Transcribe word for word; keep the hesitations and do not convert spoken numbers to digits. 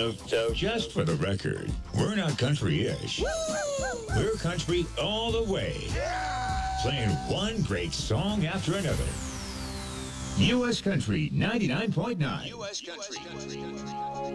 So, so, just for the record, we're not country-ish. We're country all the way. Playing one great song after another. U S Country ninety-nine point nine. U S Country.